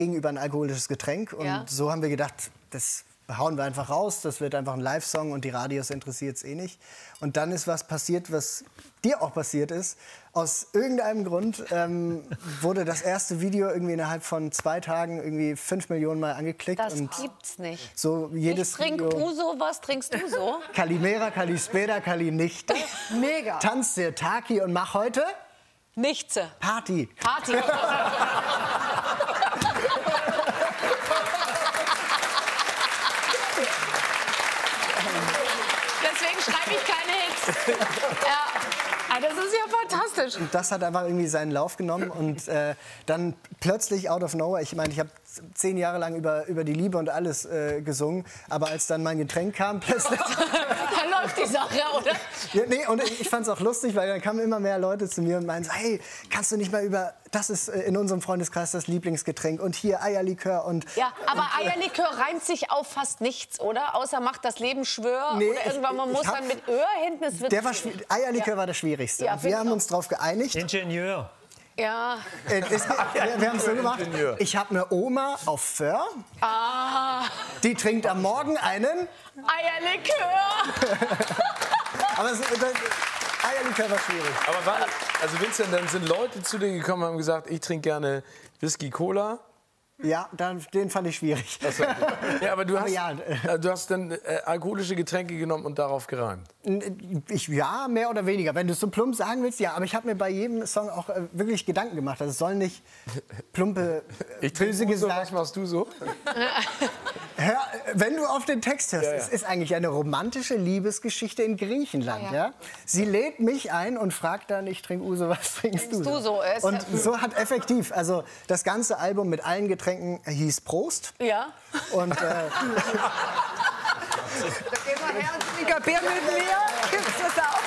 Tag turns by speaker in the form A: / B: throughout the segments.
A: gegenüber ein alkoholisches Getränk. Und so haben wir gedacht, das hauen wir einfach raus, das wird einfach ein Live-Song und die Radios interessiert es eh nicht. Und dann ist was passiert, was dir auch passiert ist. Aus irgendeinem Grund wurde das erste Video irgendwie innerhalb von 2 Tagen irgendwie 5 Millionen Mal angeklickt.
B: Das
A: und
B: gibt's nicht.
A: so jedes
B: Ich trinke
A: Video,
B: Uso, was trinkst du so?
A: Kalimera, Kalispera, Kalinichte.
B: Mega.
A: Tanz dir Taki und mach heute
B: Nichts.
A: Party.
B: Party. Deswegen schreibe ich keine Hits. Ja, das ist ja fantastisch.
A: Und das hat einfach irgendwie seinen Lauf genommen und dann plötzlich out of nowhere, ich meine, ich habe 10 Jahre lang über die Liebe und alles gesungen, aber als dann mein Getränk kam, plötzlich...
B: Da läuft die Sache, oder?
A: Ja, nee, und ich fand es auch lustig, weil dann kamen immer mehr Leute zu mir und meinten so, hey, kannst du nicht mal über, das ist in unserem Freundeskreis das Lieblingsgetränk und hier Eierlikör und...
B: Ja, aber Eierlikör reimt sich auf fast nichts, oder? Außer macht das Leben schwör
A: Nee,
B: oder irgendwann, man muss dann mit Öhr hinten, es wird...
A: Eierlikör war das Schwierigste.
B: Ja,
A: Und wir haben uns darauf geeinigt.
C: Ingenieur.
B: Ja.
A: Wir haben es so gemacht, ich habe eine Oma auf Föhr, die trinkt am Morgen einen...
B: Eierlikör!
A: Aber Eierlikör war schwierig.
D: Aber also Vincent, dann sind Leute zu dir gekommen und haben gesagt, ich trinke gerne Whisky Cola.
A: Ja, den fand ich schwierig.
D: Ja, aber du hast,
A: ja.
D: Du hast dann alkoholische Getränke genommen und darauf gereimt.
A: Ja, mehr oder weniger. Wenn du es so plump sagen willst, ja. Aber ich habe mir bei jedem Song auch wirklich Gedanken gemacht. Also es soll nicht plumpe, böse gesagt...
D: Was machst du so?
A: Hör, wenn du auf den Text hörst, es ist eigentlich eine romantische Liebesgeschichte in Griechenland. Ja. Sie lädt mich ein und fragt dann, ich trinke Uso, was trinkst du so? Und so hat effektiv, also das ganze Album mit allen Getränken hieß Prost.
B: Ja.
A: Und
E: Da gehen wir her und trinken Bier mit mir. Gibt's das auch?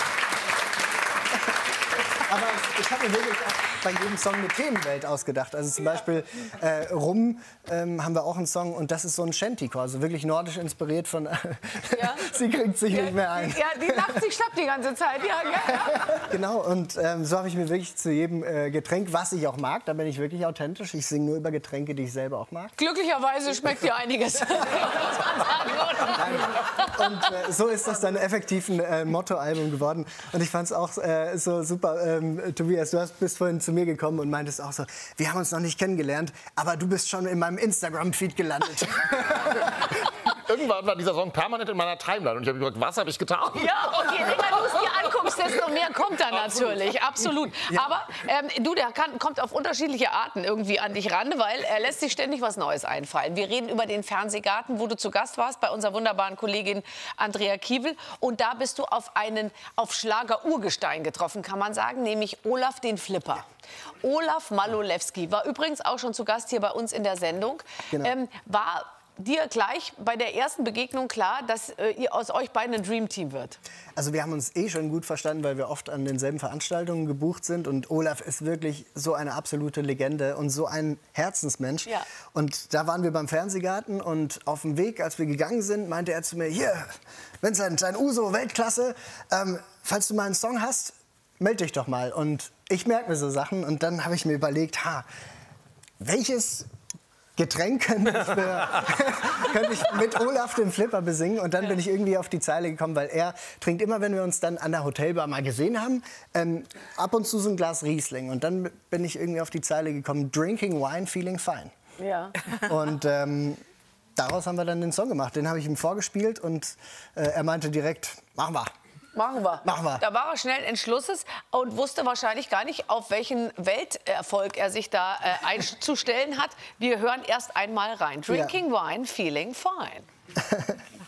A: aber ich habe mir wirklich auch bei jedem Song eine Themenwelt ausgedacht. Also zum Beispiel Rum haben wir auch einen Song und das ist so ein Shantycore, also wirklich nordisch inspiriert von... Sie kriegt sich nicht mehr ein.
B: Ja, die lacht sich schlapp die ganze Zeit. Ja.
A: Genau, und so habe ich mir wirklich zu jedem Getränk, was ich auch mag, da bin ich wirklich authentisch. Ich singe nur über Getränke, die ich selber auch mag.
B: Glücklicherweise schmeckt dir einiges.
A: Und so ist das dann effektiv ein Motto-Album geworden. Und ich fand es auch so super, Tobias, du bist vorhin zu mir gekommen und meintest auch so, wir haben uns noch nicht kennengelernt, aber du bist schon in meinem Instagram-Feed gelandet.
F: Irgendwann war dieser Song permanent in meiner Timeline und ich habe gesagt, was habe ich getan?
B: Ja, und je länger du es dir anguckst, desto mehr kommt da natürlich, absolut. Ja. Aber der kommt auf unterschiedliche Arten irgendwie an dich ran, weil er lässt sich ständig was Neues einfallen. Wir reden über den Fernsehgarten, wo du zu Gast warst, bei unserer wunderbaren Kollegin Andrea Kiewel. Und da bist du auf Schlager-Urgestein getroffen, kann man sagen, nämlich Olaf den Flipper. Olaf Malolewski war übrigens auch schon zu Gast hier bei uns in der Sendung. Genau. War dir gleich bei der ersten Begegnung klar, dass aus euch beiden ein Dreamteam wird?
A: Also wir haben uns schon gut verstanden, weil wir oft an denselben Veranstaltungen gebucht sind. Und Olaf ist wirklich so eine absolute Legende und so ein Herzensmensch. Ja. Und da waren wir beim Fernsehgarten und auf dem Weg, als wir gegangen sind, meinte er zu mir, hier, Vincent, dein Uso, Weltklasse, falls du mal einen Song hast, melde dich doch mal. Und ich merke mir so Sachen und dann habe ich mir überlegt, welches Getränk könnte ich mit Olaf den Flipper besingen. Und dann bin ich irgendwie auf die Zeile gekommen, weil er trinkt immer, wenn wir uns dann an der Hotelbar mal gesehen haben, ab und zu so ein Glas Riesling. Und dann bin ich irgendwie auf die Zeile gekommen, drinking wine, feeling fine. Ja. Und daraus haben wir dann den Song gemacht. Den habe ich ihm vorgespielt und er meinte direkt, machen wir.
B: Machen wir. Da war er schnell Entschlusses und wusste wahrscheinlich gar nicht, auf welchen Welterfolg er sich da einzustellen hat. Wir hören erst einmal rein. Drinking wine, feeling fine.